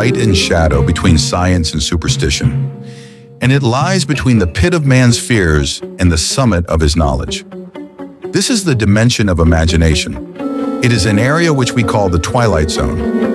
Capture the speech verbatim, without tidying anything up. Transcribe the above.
light and shadow between science and superstition, and it lies between the pit of man's fears and the summit of his knowledge. This is the dimension of imagination. It is an area which we call the Twilight Zone,